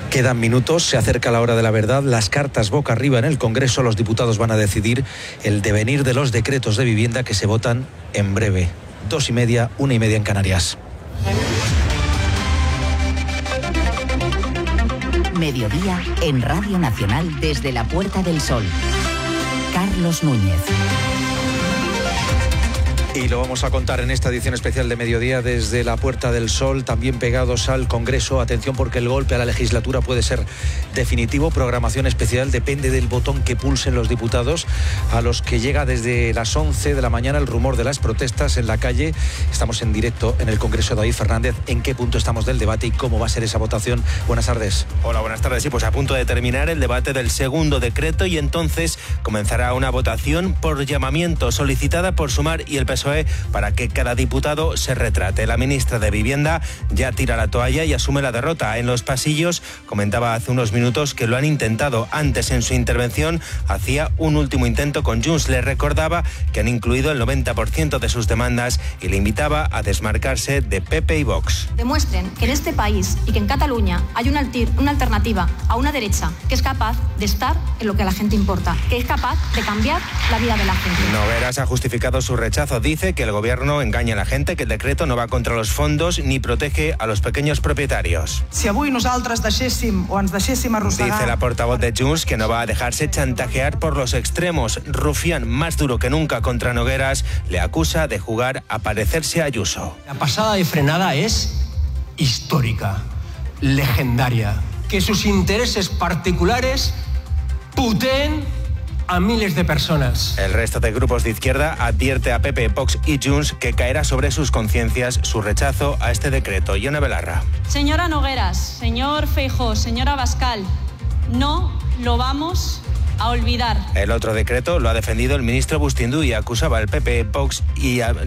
Quedan minutos, se acerca la hora de la verdad, las cartas boca arriba en el Congreso, los diputados van a decidir el devenir de los decretos de vivienda que se votan en breve. 2:30, 1:30 en Canarias. Mediodía en Radio Nacional desde la Puerta del Sol. Carlos Núñez. Y lo vamos a contar en esta edición especial de Mediodía desde la Puerta del Sol, también pegados al Congreso. Atención, porque el golpe a la legislatura puede ser definitivo. Programación especial, depende del botón que pulsen los diputados, a los que llega desde las 11 de la mañana el rumor de las protestas en la calle. Estamos en directo en el Congreso. David Fernández, ¿en qué punto estamos del debate y cómo va a ser esa votación? Buenas tardes. Hola, buenas tardes. Sí, pues a punto de terminar el debate del segundo decreto y entonces comenzará una votación por llamamiento solicitada por Sumar y el PSOE para que cada diputado se retrate. La ministra de Vivienda ya tira la toalla y asume la derrota. En los pasillos comentaba hace unos minutos que lo han intentado. Antes, en su intervención, hacía un último intento con Junts. Le recordaba que han incluido el 90% de sus demandas y le invitaba a desmarcarse de PP y Vox. Demuestren que en este país y que en Cataluña hay una alternativa a una derecha que es capaz de estar en lo que a la gente importa, que es capaz de cambiar la vida de la gente. Nogueras ha justificado su rechazo. Dice que el gobierno engaña a la gente, que el decreto no va contra los fondos ni protege a los pequeños propietarios. Si avui nosaltres deixéssim o ens deixéssim arrossegar... Dice la portavoz de Junts que no va a dejarse chantajear por los extremos. Rufián, más duro que nunca contra Nogueras, le acusa de jugar a parecerse a Ayuso. La pasada de frenada es histórica, legendaria. Que sus intereses particulares puteen a miles de personas. El resto de grupos de izquierda advierte a PP, Vox y Junts que caerá sobre sus conciencias su rechazo a este decreto. Ione Belarra. Señora Nogueras, señor Feijóo, señora Abascal, no lo vamos a olvidar. El otro decreto lo ha defendido el ministro Bustindu y acusaba al PP, Vox y al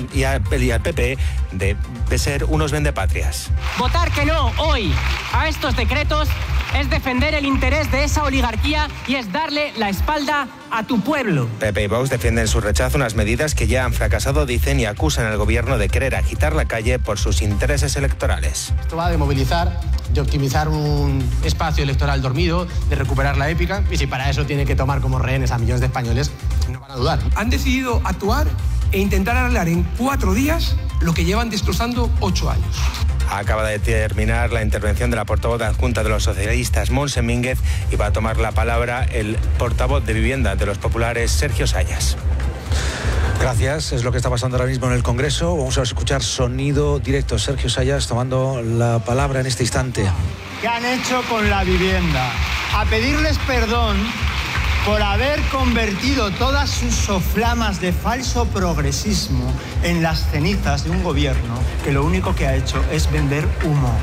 PP de ser unos vendepatrias. Votar que no hoy a estos decretos es defender el interés de esa oligarquía y es darle la espalda a tu pueblo. PP y Vox defienden su rechazo a unas medidas que ya han fracasado, dicen, y acusan al gobierno de querer agitar la calle por sus intereses electorales. Esto va de movilizar, de optimizar un espacio electoral dormido, de recuperar la épica, y si para eso tiene que tomar como rehenes a millones de españoles, no van a dudar. Han decidido actuar e intentar arreglar en 4 días lo que llevan destrozando 8 años. Acaba de terminar la intervención de la portavoz adjunta de los socialistas, Montse Mínguez, y va a tomar la palabra el portavoz de Vivienda de los populares, Sergio Sayas. Gracias, es lo que está pasando ahora mismo en el Congreso. Vamos a escuchar sonido directo. Sergio Sayas tomando la palabra en este instante. ¿Qué han hecho con la vivienda? A pedirles perdón por haber convertido todas sus soflamas de falso progresismo en las cenizas de un gobierno que lo único que ha hecho es vender humo.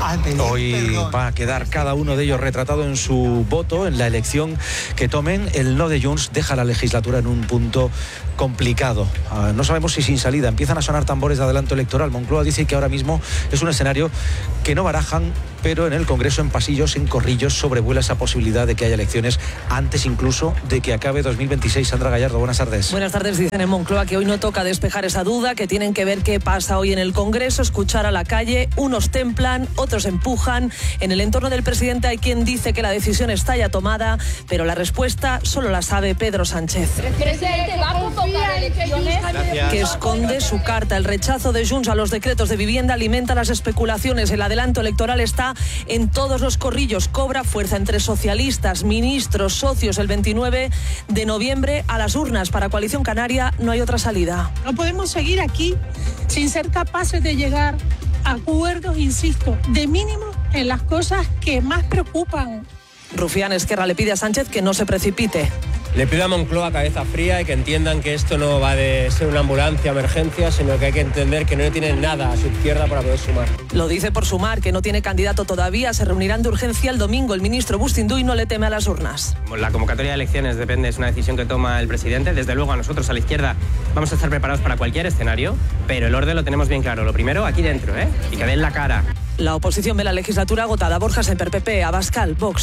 Hoy va a quedar cada uno de ellos retratado en su voto, en la elección que tomen. El no de Junts deja la legislatura en un punto complicado. No sabemos si sin salida. Empiezan a sonar tambores de adelanto electoral. Moncloa dice que ahora mismo es un escenario que no barajan, pero en el Congreso, en pasillos, en corrillos, sobrevuela esa posibilidad de que haya elecciones antes incluso de que acabe 2026. Sandra Gallardo, buenas tardes. Buenas tardes. Dicen en Moncloa que hoy no toca despejar esa duda, que tienen que ver qué pasa hoy en el Congreso, escuchar a la calle. Unos templan, otros empujan. En el entorno del presidente hay quien dice que la decisión está ya tomada, pero la respuesta solo la sabe Pedro Sánchez. Presidente, ¿va a convocar elecciones? Que esconde su carta. El rechazo de Junts a los decretos de vivienda alimenta las especulaciones. El adelanto electoral está en todos los corrillos. Cobra fuerza entre socialistas, ministros, socios. El 29 de noviembre a las urnas. Para Coalición Canaria no hay otra salida. No podemos seguir aquí sin ser capaces de llegar a acuerdos, insisto, de mínimo en las cosas que más preocupan. Rufián Esquerra le pide a Sánchez que no se precipite. Le pido a Moncloa cabeza fría y que entiendan que esto no va de ser una ambulancia, emergencia, sino que hay que entender que no tienen nada a su izquierda para poder sumar. Lo dice por Sumar, que no tiene candidato todavía. Se reunirán de urgencia el domingo. El ministro Bustindu y no le teme a las urnas. La convocatoria de elecciones depende, es una decisión que toma el presidente. Desde luego, a nosotros, a la izquierda, vamos a estar preparados para cualquier escenario, pero el orden lo tenemos bien claro. Lo primero, aquí dentro, y que den la cara. La oposición ve la legislatura agotada. Borja Semper, PP, Abascal, Vox.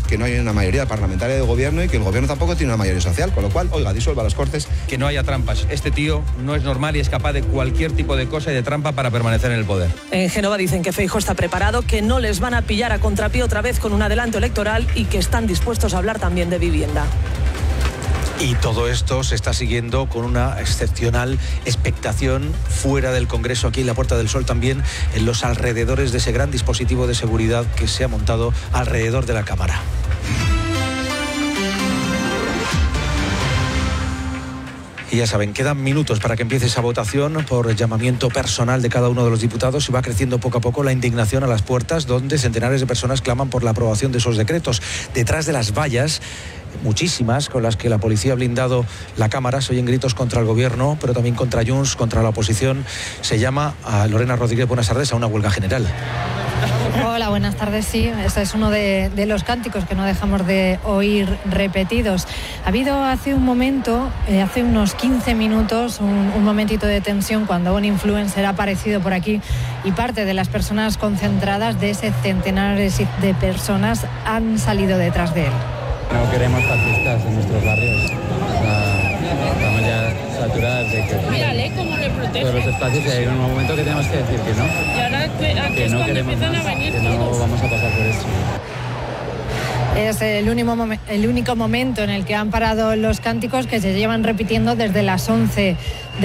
que no hay una mayoría parlamentaria de gobierno y que el gobierno tampoco tiene una mayoría social, con lo cual, oiga, disuelva las Cortes. Que no haya trampas. Este tío no es normal y es capaz de cualquier tipo de cosa y de trampa para permanecer en el poder. En Génova dicen que Feijóo está preparado, que no les van a pillar a contrapié otra vez con un adelanto electoral y que están dispuestos a hablar también de vivienda. Y todo esto se está siguiendo con una excepcional expectación fuera del Congreso, aquí en la Puerta del Sol, también en los alrededores de ese gran dispositivo de seguridad que se ha montado alrededor de la Cámara. Y ya saben, quedan minutos para que empiece esa votación por llamamiento personal de cada uno de los diputados y va creciendo poco a poco la indignación a las puertas, donde centenares de personas claman por la aprobación de esos decretos. Detrás de las vallas, muchísimas, con las que la policía ha blindado la Cámara, se oyen gritos contra el gobierno, pero también contra Junts, contra la oposición. Se llama a Lorena Rodríguez, buenas tardes, a una huelga general. Hola, buenas tardes. Sí, ese es uno de los cánticos que no dejamos de oír repetidos. Ha habido hace un momento, hace unos 15 minutos, un momentito de tensión cuando un influencer ha aparecido por aquí y parte de las personas concentradas, de ese centenares de personas, han salido detrás de él. No queremos fascistas en nuestros barrios. Estamos ya saturadas de que mírale cómo le protege todos los espacios, y hay un momento que tenemos que decir que no. Y ahora que no queremos más, que no vamos a pasar por esto. Es el único momento en el que han parado los cánticos, que se llevan repitiendo desde las 11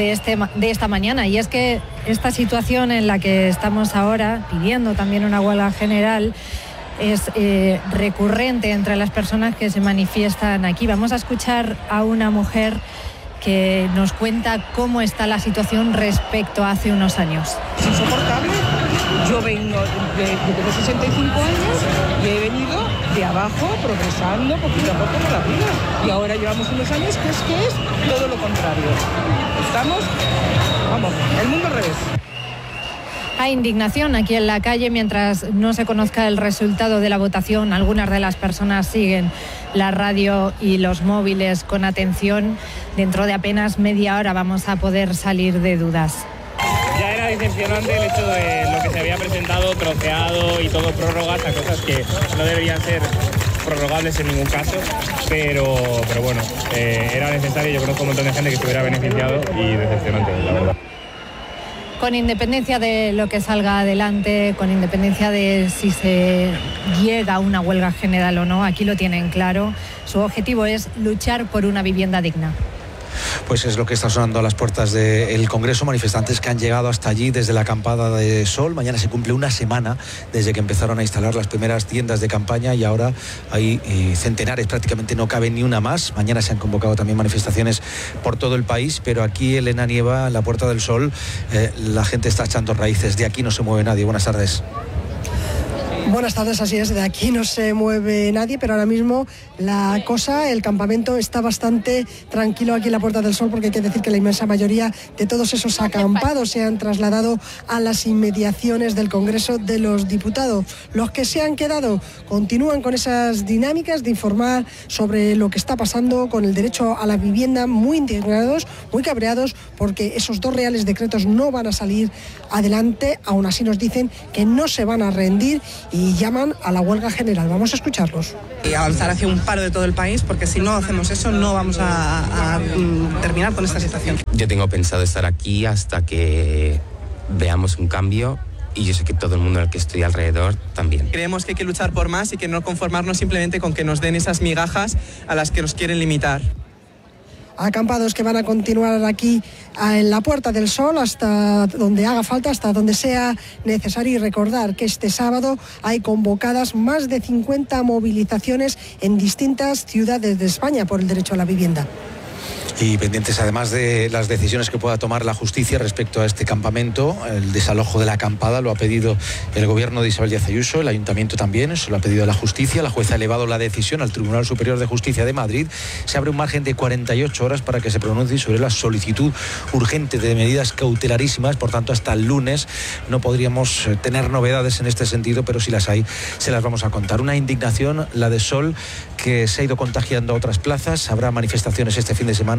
de esta mañana. Y es que esta situación en la que estamos ahora, pidiendo también una huelga general, es recurrente entre las personas que se manifiestan aquí. Vamos a escuchar a una mujer que nos cuenta cómo está la situación respecto a hace unos años. Es insoportable. Yo vengo tengo 65 años y he venido de abajo, progresando poquito a poco por la vida. Y ahora llevamos unos años que es todo lo contrario. Estamos, vamos, el mundo al revés. Hay indignación aquí en la calle mientras no se conozca el resultado de la votación. Algunas de las personas siguen la radio y los móviles con atención. Dentro de apenas media hora vamos a poder salir de dudas. Ya era decepcionante el hecho de lo que se había presentado, troceado y todo prórrogas a cosas que no deberían ser prorrogables en ningún caso, pero bueno, era necesario. Yo conozco un montón de gente que se hubiera beneficiado y decepcionante, la verdad. Con independencia de lo que salga adelante, con independencia de si se llega a una huelga general o no, aquí lo tienen claro. Su objetivo es luchar por una vivienda digna. Pues es lo que está sonando a las puertas del Congreso. Manifestantes que han llegado hasta allí desde la acampada de Sol. Mañana se cumple una semana desde que empezaron a instalar las primeras tiendas de campaña y ahora hay centenares, prácticamente no cabe ni una más. Mañana se han convocado también manifestaciones por todo el país, pero aquí, Elena Nieva, en la Puerta del Sol, la gente está echando raíces. De aquí no se mueve nadie. Buenas tardes. Buenas tardes, así es, de aquí no se mueve nadie, pero ahora mismo el campamento está bastante tranquilo aquí en la Puerta del Sol, porque hay que decir que la inmensa mayoría de todos esos acampados se han trasladado a las inmediaciones del Congreso de los Diputados. Los que se han quedado continúan con esas dinámicas de informar sobre lo que está pasando con el derecho a la vivienda, muy indignados, muy cabreados, porque esos dos reales decretos no van a salir adelante. Aún así nos dicen que no se van a rendir y llaman a la huelga general. Vamos a escucharlos. Y avanzar hacia un paro de todo el país, porque si no hacemos eso no vamos a terminar con esta situación. Yo tengo pensado estar aquí hasta que veamos un cambio, y yo sé que todo el mundo al que estoy alrededor también. Creemos que hay que luchar por más y que no conformarnos simplemente con que nos den esas migajas a las que nos quieren limitar. Acampados que van a continuar aquí en la Puerta del Sol hasta donde haga falta, hasta donde sea necesario. Y recordar que este sábado hay convocadas más de 50 movilizaciones en distintas ciudades de España por el derecho a la vivienda. Y pendientes además de las decisiones que pueda tomar la justicia respecto a este campamento. El desalojo de la acampada lo ha pedido el gobierno de Isabel Díaz Ayuso, el ayuntamiento también, eso lo ha pedido la justicia. La jueza ha elevado la decisión al Tribunal Superior de Justicia de Madrid. Se abre un margen de 48 horas para que se pronuncie sobre la solicitud urgente de medidas cautelarísimas. Por tanto, hasta el lunes no podríamos tener novedades en este sentido, pero si las hay, se las vamos a contar. Una indignación, la de Sol, que se ha ido contagiando a otras plazas. Habrá manifestaciones este fin de semana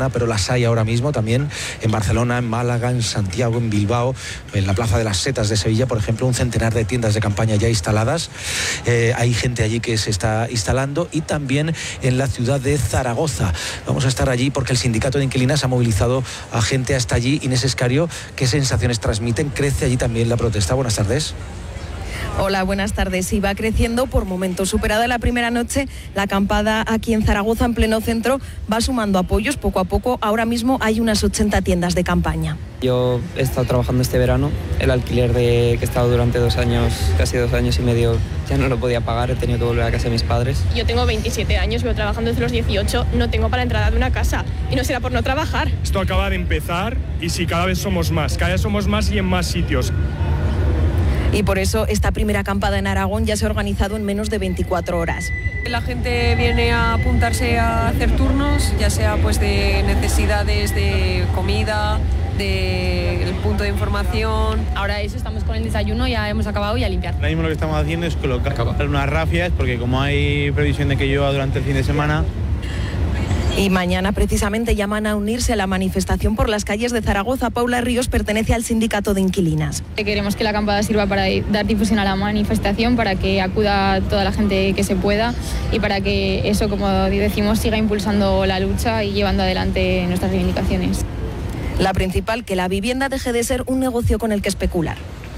semana, pero las hay ahora mismo también en Barcelona, en Málaga, en Santiago, en Bilbao, en la Plaza de las Setas de Sevilla, por ejemplo, un centenar de tiendas de campaña ya instaladas. Hay gente allí que se está instalando, y también en la ciudad de Zaragoza. Vamos a estar allí porque el sindicato de inquilinas ha movilizado a gente hasta allí. Inés Escario, ¿qué sensaciones transmiten? ¿Crece allí también la protesta? Buenas tardes. Hola, buenas tardes. Y va creciendo por momentos. Superada la primera noche, la acampada aquí en Zaragoza, en pleno centro, va sumando apoyos poco a poco. Ahora mismo hay unas 80 tiendas de campaña. Yo he estado trabajando este verano. El alquiler que he estado durante 2 años, casi 2 años y medio, ya no lo podía pagar. He tenido que volver a casa de mis padres. Yo tengo 27 años, llevo trabajando desde los 18. No tengo para la entrada de una casa. Y no será por no trabajar. Esto acaba de empezar y sí, cada vez somos más y en más sitios. Y por eso esta primera acampada en Aragón ya se ha organizado en menos de 24 horas. La gente viene a apuntarse a hacer turnos, ya sea pues de necesidades de comida, del punto de información. Ahora eso, estamos con el desayuno, ya hemos acabado y a limpiar. Ahora mismo lo que estamos haciendo es colocar unas rafias, porque como hay previsión de que llueva durante el fin de semana. Y mañana precisamente llaman a unirse a la manifestación por las calles de Zaragoza. Paula Ríos pertenece al sindicato de inquilinas. Queremos que la acampada sirva para dar difusión a la manifestación, para que acuda toda la gente que se pueda y para que eso, como decimos, siga impulsando la lucha y llevando adelante nuestras reivindicaciones. La principal, que la vivienda deje de ser un negocio con el que especular.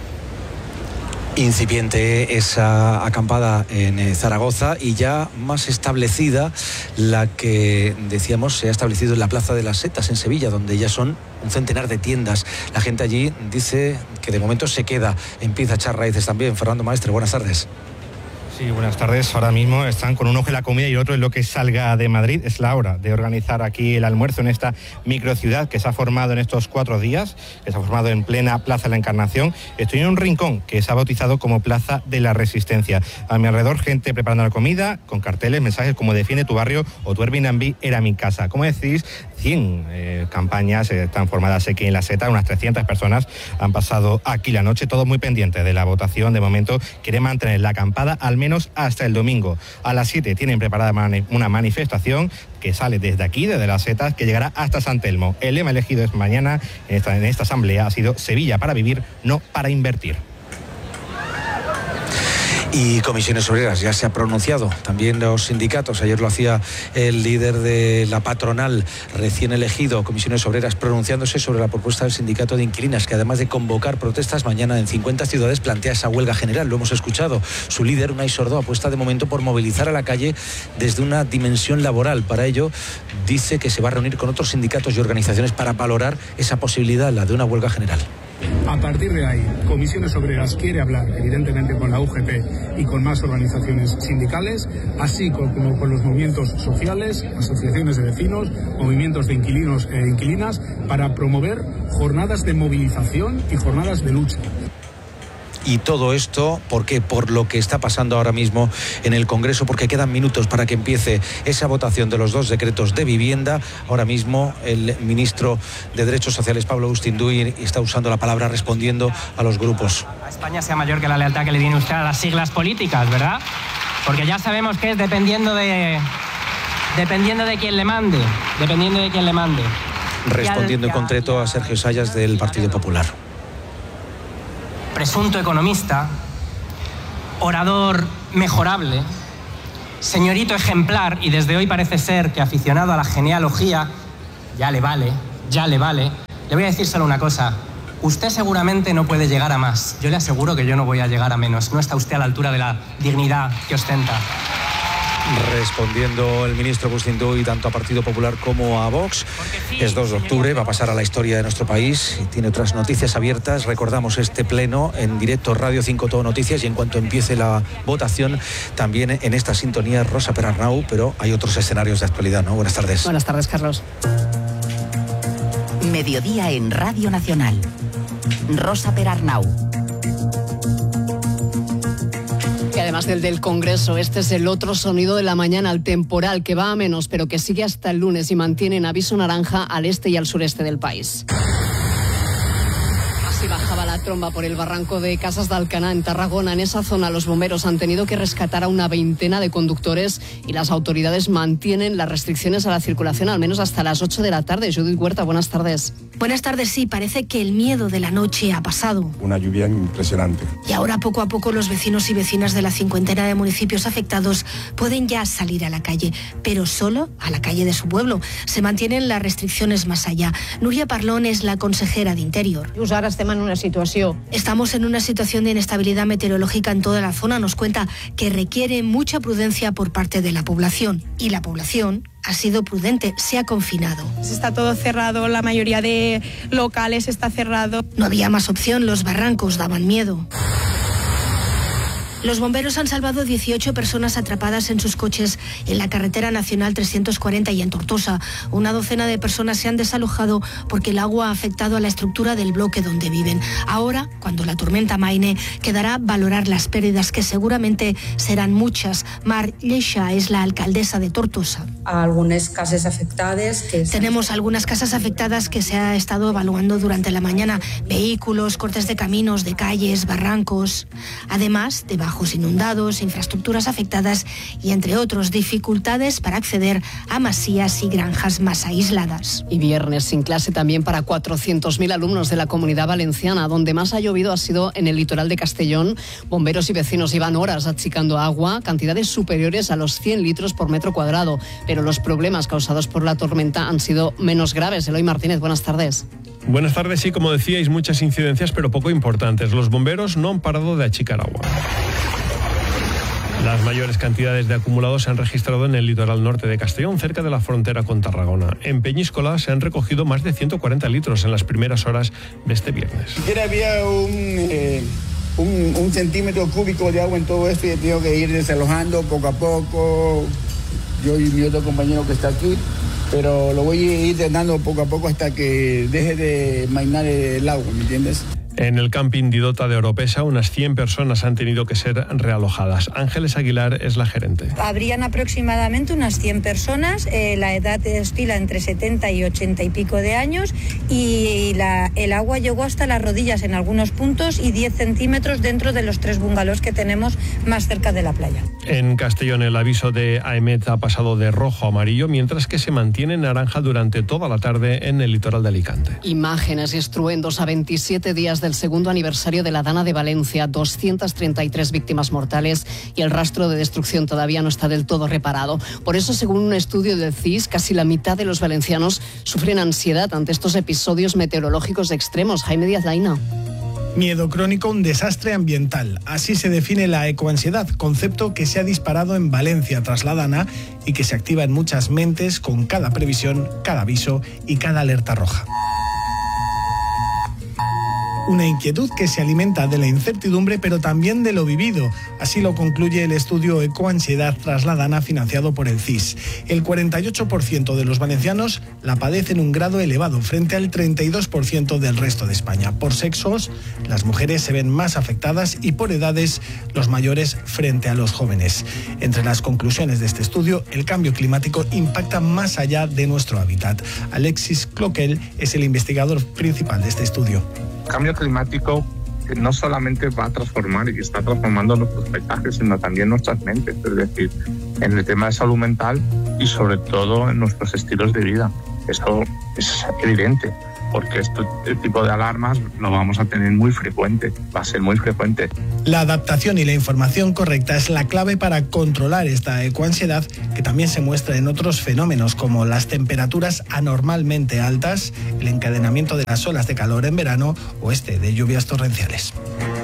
Incipiente esa acampada en Zaragoza, y ya más establecida la que, decíamos, se ha establecido en la Plaza de las Setas en Sevilla, donde ya son un centenar de tiendas. La gente allí dice que de momento se queda, empieza a echar raíces también. Fernando Maestre, buenas tardes. Sí, buenas tardes. Ahora mismo están con un ojo en la comida y otro en lo que salga de Madrid. Es la hora de organizar aquí el almuerzo en esta microciudad que se ha formado en estos 4 días, que se ha formado en plena Plaza de la Encarnación. Estoy en un rincón que se ha bautizado como Plaza de la Resistencia. A mi alrededor, gente preparando la comida, con carteles, mensajes como "Defiende tu barrio" o "Tu Airbnb era mi casa". Como decís, 100 campañas están formadas aquí en la Seta. Unas 300 personas han pasado aquí la noche, todos muy pendientes de la votación. De momento quieren mantener la acampada al menos hasta el domingo. A las 7 tienen preparada una manifestación que sale desde aquí, desde las Setas, que llegará hasta San Telmo. El lema elegido es mañana en esta asamblea ha sido "Sevilla para vivir, no para invertir". Y Comisiones Obreras ya se ha pronunciado, también los sindicatos. Ayer lo hacía el líder de la patronal recién elegido, Comisiones Obreras, pronunciándose sobre la propuesta del sindicato de inquilinas, que además de convocar protestas mañana en 50 ciudades, plantea esa huelga general. Lo hemos escuchado. Su líder, Unai Sordo, apuesta de momento por movilizar a la calle desde una dimensión laboral. Para ello, dice que se va a reunir con otros sindicatos y organizaciones para valorar esa posibilidad, la de una huelga general. A partir de ahí, Comisiones Obreras quiere hablar, evidentemente, con la UGT y con más organizaciones sindicales, así como con los movimientos sociales, asociaciones de vecinos, movimientos de inquilinos e inquilinas, para promover jornadas de movilización y jornadas de lucha. Y todo esto, ¿por qué? Por lo que está pasando ahora mismo en el Congreso, porque quedan minutos para que empiece esa votación de los 2 decretos de vivienda. Ahora mismo el ministro de Derechos Sociales, Pablo Ustinduy, está usando la palabra respondiendo a los grupos. A España sea mayor que la lealtad que le tiene usted a las siglas políticas, ¿verdad? Porque ya sabemos que es dependiendo de quién le mande, Respondiendo en concreto a Sergio Sayas del Partido Popular. Presunto economista, orador mejorable, señorito ejemplar, y desde hoy parece ser que aficionado a la genealogía, ya le vale. Le voy a decir solo una cosa: usted seguramente no puede llegar a más. Yo le aseguro que yo no voy a llegar a menos. No está usted a la altura de la dignidad que ostenta. Respondiendo el ministro Ustinduy tanto a Partido Popular como a Vox. Es 2 de octubre, va a pasar a la historia de nuestro país y tiene otras noticias abiertas. Recordamos este pleno en directo, Radio 5 Todo Noticias, y en cuanto empiece la votación, también en esta sintonía Rosa Perarnau, pero hay otros escenarios de actualidad, ¿no? Buenas tardes. Buenas tardes, Carlos. Mediodía en Radio Nacional. Rosa Perarnau. Y además del Congreso, este es el otro sonido de la mañana, el temporal, que va a menos, pero que sigue hasta el lunes y mantiene en aviso naranja al este y al sureste del país. Así bajaba la tromba por el barranco de Casas de Alcaná, en Tarragona. En esa zona los bomberos han tenido que rescatar a una veintena de conductores y las autoridades mantienen las restricciones a la circulación al menos hasta las 8 de la tarde. Judith Huerta, buenas tardes. Buenas tardes, sí, parece que el miedo de la noche ha pasado. Una lluvia impresionante. Y ahora poco a poco los vecinos y vecinas de la 50 de municipios afectados pueden ya salir a la calle, pero solo a la calle de su pueblo. Se mantienen las restricciones más allá. Núria Parlón es la consejera de Interior. Estamos en una situación de inestabilidad meteorológica en toda la zona. Nos cuenta que requiere mucha prudencia por parte de la población. Y la población ha sido prudente, se ha confinado. Está todo cerrado, la mayoría de locales está cerrado. No había más opción, los barrancos daban miedo. Los bomberos han salvado 18 personas atrapadas en sus coches en la carretera nacional 340 y en Tortosa. Una docena de personas se han desalojado porque el agua ha afectado a la estructura del bloque donde viven. Ahora, cuando la tormenta amaine, quedará valorar las pérdidas, que seguramente serán muchas. Mar Lleixa es la alcaldesa de Tortosa. Tenemos algunas casas afectadas que se ha estado evaluando durante la mañana. Vehículos, cortes de caminos, de calles, barrancos. Además de bajos inundados, infraestructuras afectadas y, entre otros, dificultades para acceder a masías y granjas más aisladas. Y viernes sin clase también para 400.000 alumnos de la Comunidad Valenciana. Donde más ha llovido ha sido en el litoral de Castellón. Bomberos y vecinos llevan horas achicando agua, cantidades superiores a los 100 litros por metro cuadrado. Pero los problemas causados por la tormenta han sido menos graves. Eloy Martínez, buenas tardes. Buenas tardes, sí, como decíais, muchas incidencias, pero poco importantes. Los bomberos no han parado de achicar agua. Las mayores cantidades de acumulados se han registrado en el litoral norte de Castellón, cerca de la frontera con Tarragona. En Peñíscola se han recogido más de 140 litros en las primeras horas de este viernes. Ni siquiera había un centímetro cúbico de agua en todo esto y he tenido que ir desalojando poco a poco. Yo y mi otro compañero que está aquí, pero lo voy a ir drenando poco a poco hasta que deje de mainar el agua, ¿me entiendes? En el camping Didota de Oropesa, unas 100 personas han tenido que ser realojadas. Ángeles Aguilar es la gerente. Habrían aproximadamente unas 100 personas, la edad oscila entre 70 y 80 y pico de años y el agua llegó hasta las rodillas en algunos puntos y 10 centímetros dentro de los 3 bungalows que tenemos más cerca de la playa. En Castellón el aviso de AEMET ha pasado de rojo a amarillo, mientras que se mantiene en naranja durante toda la tarde en el litoral de Alicante. Imágenes y estruendos a 27 días del segundo aniversario de la Dana de Valencia, 233 víctimas mortales y el rastro de destrucción todavía no está del todo reparado. Por eso, según un estudio del CIS, casi la mitad de los valencianos sufren ansiedad ante estos episodios meteorológicos extremos. Jaime Díaz Laina. Miedo crónico, un desastre ambiental. Así se define la ecoansiedad, concepto que se ha disparado en Valencia tras la Dana y que se activa en muchas mentes con cada previsión, cada aviso y cada alerta roja. Una inquietud que se alimenta de la incertidumbre, pero también de lo vivido. Así lo concluye el estudio Ecoansiedad tras la Dana, financiado por el CIS. El 48% de los valencianos la padecen un grado elevado, frente al 32% del resto de España. Por sexos, las mujeres se ven más afectadas y por edades, los mayores frente a los jóvenes. Entre las conclusiones de este estudio, el cambio climático impacta más allá de nuestro hábitat. Alexis Cloquel es el investigador principal de este estudio. El cambio climático no solamente va a transformar y está transformando nuestros paisajes, sino también nuestras mentes, es decir, en el tema de salud mental y sobre todo en nuestros estilos de vida. Eso es evidente, porque este tipo de alarmas lo vamos a tener muy frecuente, va a ser muy frecuente. La adaptación y la información correcta es la clave para controlar esta ecoansiedad, que también se muestra en otros fenómenos como las temperaturas anormalmente altas, el encadenamiento de las olas de calor en verano o de lluvias torrenciales.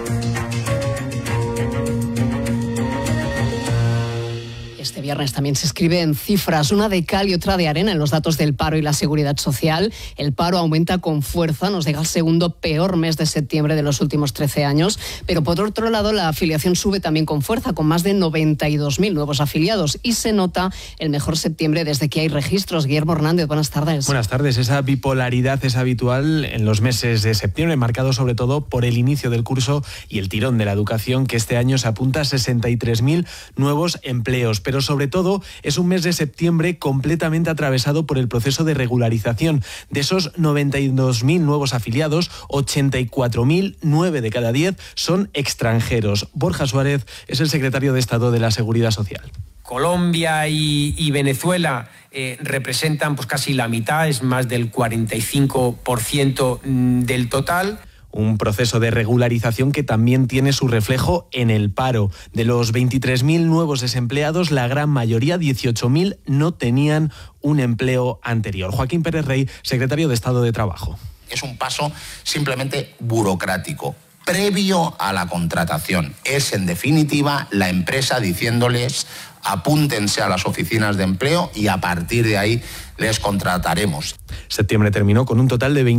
Este viernes también se escribe en cifras, una de cal y otra de arena en los datos del paro y la seguridad social. El paro aumenta con fuerza, nos deja el segundo peor mes de septiembre de los últimos 13 años, pero por otro lado la afiliación sube también con fuerza, con más de 92.000 nuevos afiliados y se nota el mejor septiembre desde que hay registros. Guillermo Hernández, buenas tardes. Buenas tardes. Esa bipolaridad es habitual en los meses de septiembre, marcado sobre todo por el inicio del curso y el tirón de la educación, que este año se apunta a 63.000 nuevos empleos, pero pero sobre todo es un mes de septiembre completamente atravesado por el proceso de regularización. De esos 92.000 nuevos afiliados, 84.000, 9 de cada 10 son extranjeros. Borja Suárez es el secretario de Estado de la Seguridad Social. Colombia y Venezuela representan pues casi la mitad, es más del 45% del total. Un proceso de regularización que también tiene su reflejo en el paro. De los 23.000 nuevos desempleados, la gran mayoría, 18.000, no tenían un empleo anterior. Joaquín Pérez Rey, secretario de Estado de Trabajo. Es un paso simplemente burocrático, previo a la contratación. Es, en definitiva, la empresa diciéndoles: apúntense a las oficinas de empleo y a partir de ahí les contrataremos. Septiembre terminó con un total de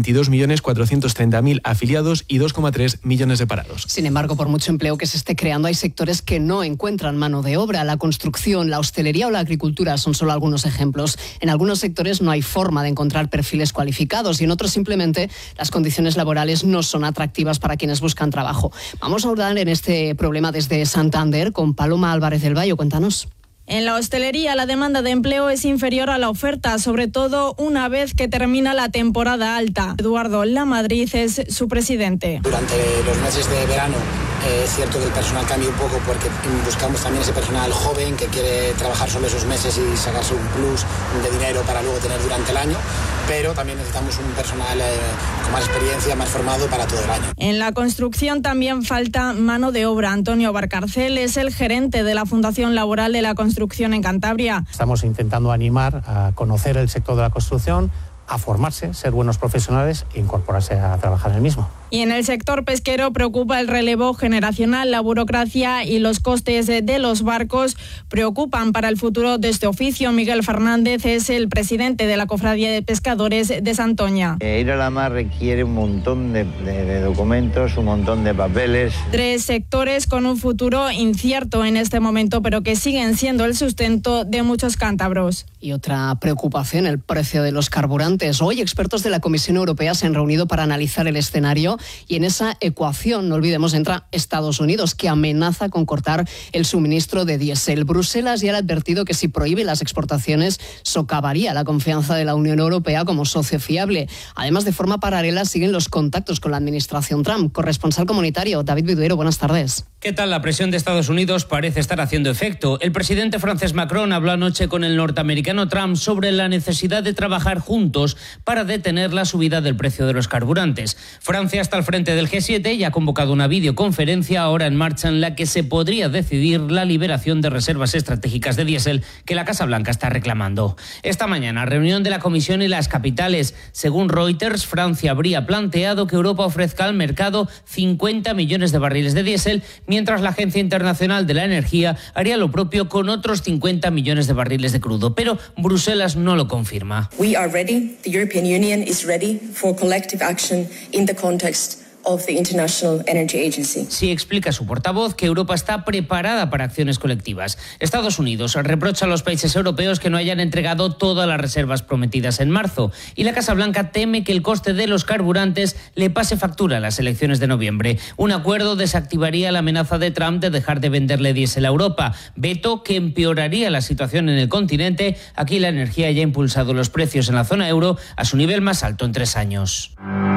22.430.000 afiliados y 2,3 millones de parados. Sin embargo, por mucho empleo que se esté creando, hay sectores que no encuentran mano de obra. La construcción, la hostelería o la agricultura son solo algunos ejemplos. En algunos sectores no hay forma de encontrar perfiles cualificados y en otros simplemente las condiciones laborales no son atractivas para quienes buscan trabajo. Vamos a hablar en este problema desde Santander con Paloma Álvarez del Valle. Cuéntanos. En la hostelería la demanda de empleo es inferior a la oferta, sobre todo una vez que termina la temporada alta. Eduardo Lamadrid es su presidente. Durante los meses de verano es cierto que el personal cambia un poco porque buscamos también ese personal joven que quiere trabajar solo esos meses y sacarse un plus de dinero para luego tener durante el año, pero también necesitamos un personal con más experiencia, más formado para todo el año. En la construcción también falta mano de obra. Antonio Barcarcel es el gerente de la Fundación Laboral de la Construcción en Cantabria. Estamos intentando animar a conocer el sector de la construcción, a formarse, ser buenos profesionales e incorporarse a trabajar en el mismo. Y en el sector pesquero preocupa el relevo generacional, la burocracia y los costes de los barcos preocupan para el futuro de este oficio. Miguel Fernández es el presidente de la Cofradía de Pescadores de Santoña. Ir a la mar requiere un montón de documentos, un montón de papeles. 3 sectores con un futuro incierto en este momento, pero que siguen siendo el sustento de muchos cántabros. Y otra preocupación, el precio de los carburantes. Hoy expertos de la Comisión Europea se han reunido para analizar el escenario y en esa ecuación, no olvidemos, entra Estados Unidos, que amenaza con cortar el suministro de diésel. Bruselas ya ha advertido que si prohíbe las exportaciones socavaría la confianza de la Unión Europea como socio fiable. Además, de forma paralela siguen los contactos con la administración Trump. Corresponsal comunitario, David Viduero, buenas tardes. ¿Qué tal? La presión de Estados Unidos parece estar haciendo efecto. El presidente francés Macron habló anoche con el norteamericano Trump sobre la necesidad de trabajar juntos para detener la subida del precio de los carburantes. Francia está al frente del G7 y ha convocado una videoconferencia ahora en marcha en la que se podría decidir la liberación de reservas estratégicas de diésel que la Casa Blanca está reclamando. Esta mañana, reunión de la Comisión y las capitales. Según Reuters, Francia habría planteado que Europa ofrezca al mercado 50 millones de barriles de diésel, mientras la Agencia Internacional de la Energía haría lo propio con otros 50 millones de barriles de crudo. Pero Bruselas no lo confirma. We are ready. The European Union is ready for collective action in the context of the International Energy Agency. Sí, explica su portavoz que Europa está preparada para acciones colectivas. Estados Unidos reprocha a los países europeos que no hayan entregado todas las reservas prometidas en marzo y la Casa Blanca teme que el coste de los carburantes le pase factura a las elecciones de noviembre. Un acuerdo desactivaría la amenaza de Trump de dejar de venderle diésel a Europa, veto que empeoraría la situación en el continente. Aquí la energía ya ha impulsado los precios en la zona euro a su nivel más alto en 3 años.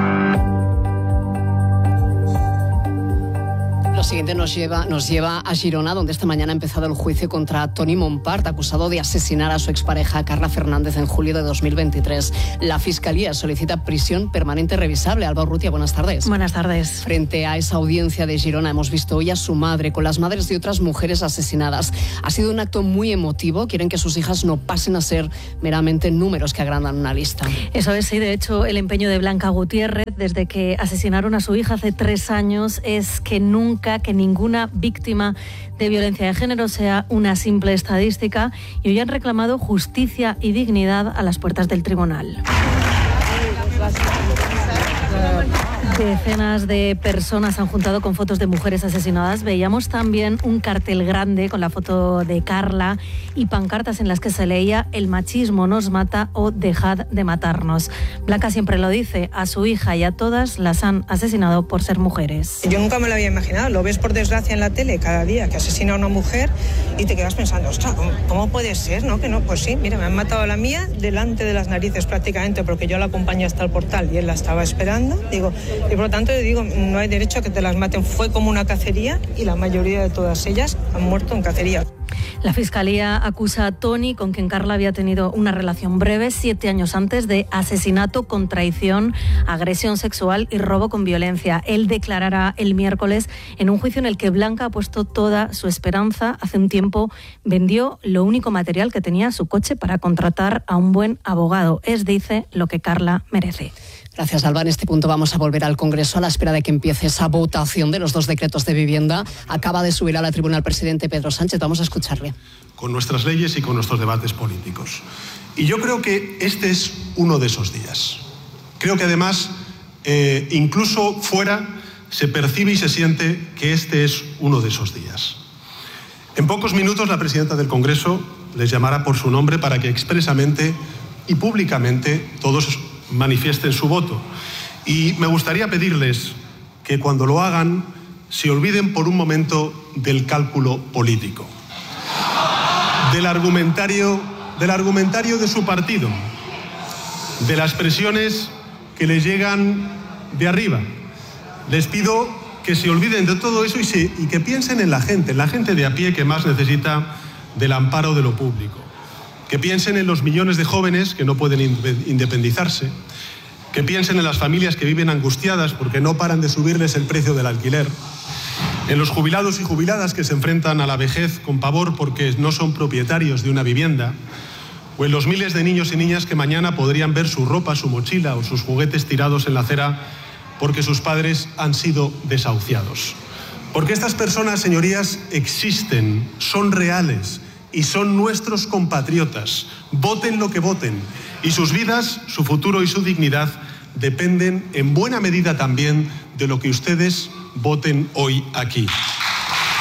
Lo siguiente nos lleva a Girona, donde esta mañana ha empezado el juicio contra Toni Montpart, acusado de asesinar a su expareja Carla Fernández en julio de 2023. La Fiscalía solicita prisión permanente revisable. Alba Urrutia, buenas tardes. Buenas tardes. Frente a esa audiencia de Girona hemos visto hoy a su madre con las madres de otras mujeres asesinadas. Ha sido un acto muy emotivo. Quieren que sus hijas no pasen a ser meramente números que agrandan una lista. Eso es, sí. De hecho, el empeño de Blanca Gutiérrez, desde que asesinaron a su hija hace 3 años, es que ninguna víctima de violencia de género sea una simple estadística, y hoy han reclamado justicia y dignidad a las puertas del tribunal. Decenas de personas han juntado con fotos de mujeres asesinadas. Veíamos también un cartel grande con la foto de Carla y pancartas en las que se leía "El machismo nos mata" o "Dejad de matarnos". Blanca siempre lo dice, a su hija y a todas las han asesinado por ser mujeres. Yo nunca me lo había imaginado. Lo ves por desgracia en la tele cada día que asesina a una mujer y te quedas pensando, ostras, ¿cómo puede ser? ¿No? Que no, pues sí, mira, me han matado a la mía delante de las narices prácticamente, porque yo la acompañé hasta el portal y él la estaba esperando. Y por lo tanto, digo, no hay derecho a que te las maten. Fue como una cacería y la mayoría de todas ellas han muerto en cacería. La Fiscalía acusa a Tony, con quien Carla había tenido una relación breve 7 años antes, de asesinato con traición, agresión sexual y robo con violencia. Él declarará el miércoles en un juicio en el que Blanca ha puesto toda su esperanza. Hace un tiempo vendió lo único material que tenía, su coche, para contratar a un buen abogado. Es, dice, lo que Carla merece. Gracias, Alba. En este punto vamos a volver al Congreso a la espera de que empiece esa votación de los 2 decretos de vivienda. Acaba de subir a la tribuna el presidente Pedro Sánchez. Vamos a escucharle. Con nuestras leyes y con nuestros debates políticos. Y yo creo que este es uno de esos días. Creo que además, incluso fuera, se percibe y se siente que este es uno de esos días. En pocos minutos la presidenta del Congreso les llamará por su nombre para que expresamente y públicamente todos manifiesten su voto. Y me gustaría pedirles que cuando lo hagan se olviden por un momento del cálculo político, del argumentario de su partido, de las presiones que les llegan de arriba. Les pido que se olviden de todo eso y que piensen en la gente de a pie que más necesita del amparo de lo público. Que piensen en los millones de jóvenes que no pueden independizarse, que piensen en las familias que viven angustiadas porque no paran de subirles el precio del alquiler, en los jubilados y jubiladas que se enfrentan a la vejez con pavor porque no son propietarios de una vivienda, o en los miles de niños y niñas que mañana podrían ver su ropa, su mochila o sus juguetes tirados en la acera porque sus padres han sido desahuciados. Porque estas personas, señorías, existen, son reales y son nuestros compatriotas, voten lo que voten, y sus vidas, su futuro y su dignidad dependen en buena medida también de lo que ustedes voten hoy aquí.